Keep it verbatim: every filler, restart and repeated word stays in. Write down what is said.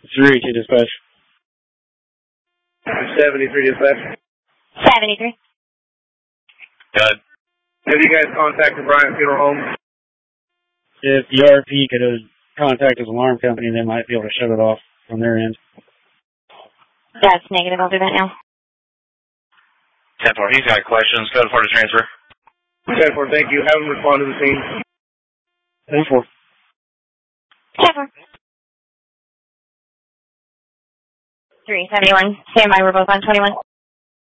Three to dispatch. seventy-three dispatch. seventy-three. Good. Have you guys contacted Bryant Funeral Home? If the R P could have contacted the alarm company, they might be able to shut it off from their end. That's negative. I'll do that now. ten four, he's got questions. Code four to transfer. ten four, thank you. Have him respond to the scene. ten four. ten four. three seventy-one. Stand by. We're both on twenty-one.